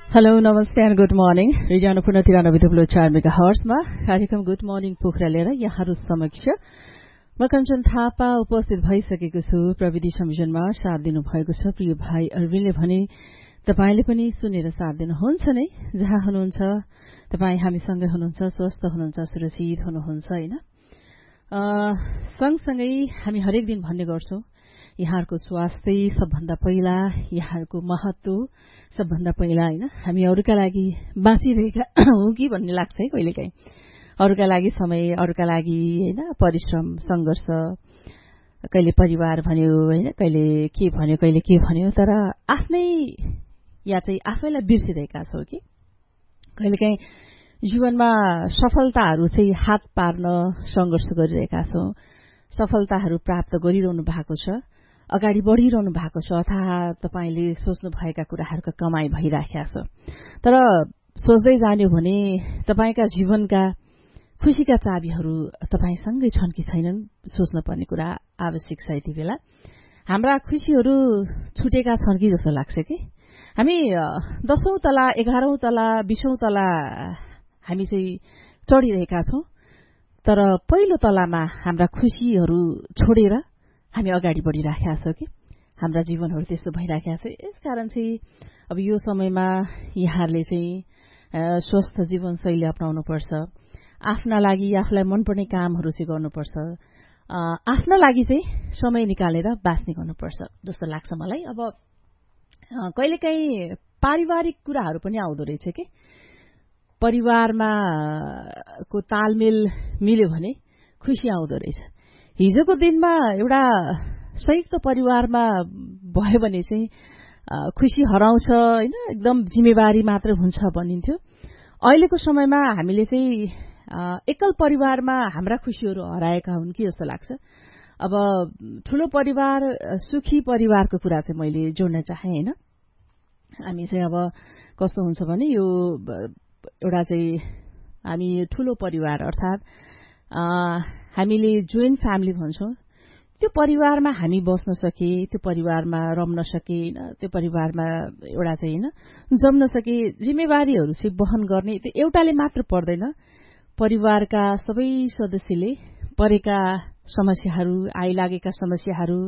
Hello नमस्ते and good morning radio Annapurna 93.4 मेगाहर्ट्जमा कार्यक्रम good morning Pokhara लिएर यहाँहरू समक्ष म कञ्चन थापा उपस्थित भइसकेको छु। प्रविधि संयोजनमा साथ दिनुभएको छ प्रिय भाइ अरविन्दले भने तपाईले पनि सुनेर साथ दिनुहुन्छ नै। जहाँ हुनुहुन्छ तपाई हामीसँगै हुनुहुन्छ, स्वस्थ हुनुहुन्छ, सुरक्षित हुनुहुन्छ हैन। सँगसँगै हामी हरेक दिन भन्ने गर्छौं यहाँहरुको स्वास्थ्य सबभन्दा पहिला, यहाँहरुको महत्व सबभन्दा पहिला हैन। हामी अरूका लागि बाँचिरहेका हौं कि भन्ने लाग्छ है कहिलेकाहीँ। अरूका लागि समय, अरूका लागि हैन परिश्रम, संघर्ष, कहिले परिवार भन्यो हैन, कहिले के भन्यो, तर आफ्नै या चाहिँ आफैलाई बिर्सिरहेका छौं कि कहिलेकाहीँ जीवनमा सफलताहरू चाहिँ हात पार्न संघर्ष गरिरहेका छौं। सफलताहरू प्राप्त गरिरहनु भएको छ, अगाडि बढ़िरहनु भएको छ, अथवा तपाईले सोच्नु भएका कुराहरुको कमाई भइराखेको छ। तर सोच्दै जान्यो भने तपाईका जीवनका खुशीका चाबीहरू तपाईसँगै छन् कि छैनन् सोच्न पर्ने कुरा आवश्यक छ। यति बेला हाम्रा खुशीहरू छुटेका छन् कि जस्तो लाग्छ कि हामी 10औं तला, 11औं तला, 20औं तला हामी चाहिँ चढिरहेका छौं, तर पहिलो तलामा हाम्रा खुशीहरू छोडेर हामी अगाडि बढ़िराखेका छौं कि हाम्रा जीवनहरू त्यस्तो भइराखेका छ। यसकारण चाहिँ अब यो समयमा यहाँहरूले चाहिँ स्वस्थ जीवनशैली अपनाउनु पर्छ, आफ्ना लागि आफूलाई मनपर्ने कामहरू चाहिँ गर्नुपर्छ, आफ्ना लागि चाहिँ समय निकालेर बाँच्ने गर्नुपर्छ जस्तो लाग्छ मलाई। अब कहिलेकाहीँ पारिवारिक कुराहरू पनि आउँदो रहेछ कि परिवारमा को तालमेल मिल्यो भने खुशी आउँदो रहेछ। हिजोको दिनमा एउटा संयुक्त परिवारमा भयो भने चाहिँ खुशी हराउँछ हैन, एकदम जिम्मेवारी मात्र हुन्छ भनिन्थ्यो। अहिलेको समयमा हामीले चाहिँ एकल परिवारमा हाम्रा खुशीहरू हराएका हुन् कि जस्तो लाग्छ। अब ठूलो परिवार, सुखी परिवारको कुरा चाहिँ मैले जोड्न चाहे हैन। हामी चाहिँ अब कस्तो हुन्छ भने यो एउटा चाहिँ हामी ठूलो परिवार अर्थात हामीले जोइन्ट फ्यामिली भन्छौं, त्यो परिवारमा हामी बस्न सके, त्यो परिवारमा रम्न सके हैन, त्यो परिवारमा एउटा चाहिँ हैन जम्न सके, जिम्मेवारीहरू चाहिँ वहन गर्ने त्यो एउटाले मात्र पर्दैन। परिवारका सबै सदस्यले परेका समस्याहरू, आइलागेका समस्याहरू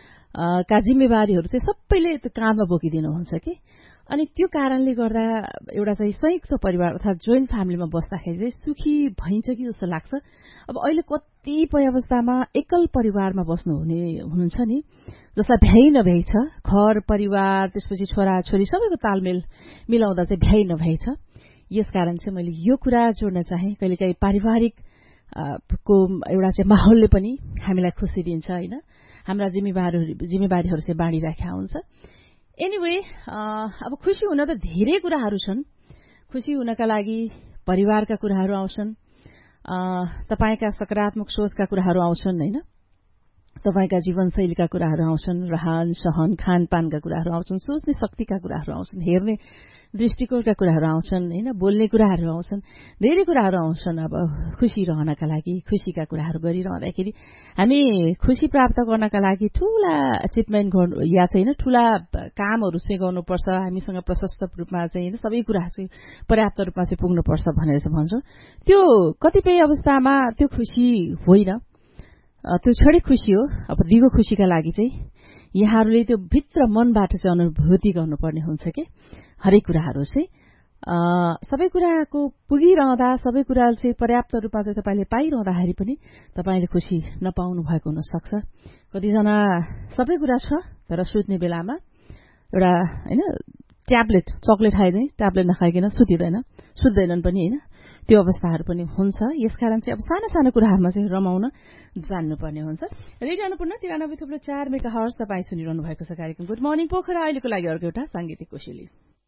का जिम्मेवारीहरू चाहिँ सबैले त्यो काँधमा बोकिदिनुहुन्छ कि। अनि त्यो कारणले गर्दा एउटा चाहिँ संयुक्त परिवार अर्थात जोइन्ट फ्यामिलीमा बस्दाखेरि चाहिँ सुखी भइन्छ कि जस्तो लाग्छ। अब अहिले कतिपय अवस्थामा एकल परिवारमा हुनुहुन्छ नि, जसलाई भ्याइ नभ्याइ छ, घर परिवार त्यसपछि छोरा छोरी सबैको तालमेल मिलाउँदा चाहिँ भ्याइ नभ्याइ छ। यसकारण चाहिँ मैले यो कुरा जोड्न चाहे। कहिलेकाहीँ पारिवारिक को एउटा चाहिँ माहौलले पनि हामीलाई खुशी दिन्छ हैन, हाम्रा जिम्मेवारीहरू चाहिँ बाँडिराखेका हुन्छ। एनीवे अब खुशी हुन त धेरै कुराहरू छन्। खुशी हुनका लागि परिवारका कुराहरू आउँछन्, तपाईका सकारात्मक सोचका कुराहरू आउँछन् हैन, तपाईका जीवनशैलीका कुराहरू आउँछन्, रहन सहन खानपानका कुराहरू आउँछन्, सोच्ने शक्तिका कुराहरू आउँछन्, हेर्ने दृष्टिकोणका कुराहरू आउँछन् हैन, बोल्ने कुराहरू आउँछन्, धेरै कुराहरू आउँछन्। अब खुशी रहनका लागि खुशीका कुराहरू गरिरहँदाखेरि हामी खुशी प्राप्त गर्नका लागि ठूला अचिभमेन्ट गर्नु या चाहिँ हैन ठूला कामहरू चाहिँ गर्नुपर्छ, हामीसँग प्रशस्त रूपमा चाहिँ सबै कुरा चाहिँ पर्याप्त रूपमा चाहिँ पुग्नुपर्छ भनेर चाहिँ भन्छौं। त्यो कतिपय अवस्थामा त्यो खुशी होइन, त्यो क्षणिक खुशी हो। अब दिगो खुशीका लागि चाहिँ यहाँहरूले त्यो भित्र मनबाट चाहिँ अनुभूति गर्नुपर्ने हुन्छ कि हरेक कुराहरू चाहिँ सबै कुराको पुगिरहँदा, सबै कुरा चाहिँ पर्याप्त रूपमा चाहिँ तपाईले पाइरहँदाखेरि पनि तपाईले खुशी नपाउनु भएको हुन सक्छ। कतिजना सबै कुरा छ तर सुत्ने बेलामा एउटा हैन ट्याब्लेट, चकलेट खाइदिए ट्याब्लेट नखाइकन सुत्दैनन् पनि हैन, त्यो अवस्थाहरू पनि हुन्छ। यसकारण चाहिँ अब साना साना कुराहरूमा चाहिँ रमाउन जान्नुपर्ने हुन्छ। रेडियो अन्नपूर्ण 93.4 मेगाहर्ट्ज तपाई सुनिरहनु भएको छ कार्यक्रम गुड मर्निङ पोखरा। अहिलेको लागि अर्को एउटा सांगीतिक कोसेली।